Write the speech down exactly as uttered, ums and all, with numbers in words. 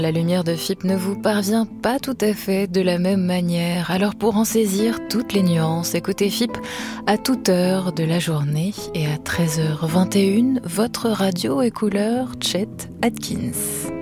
La lumière de F I P ne vous parvient pas tout à fait de la même manière. Alors pour en saisir toutes les nuances, écoutez F I P à toute heure de la journée et à treize heures vingt et une, votre radio est couleur Chet Atkins.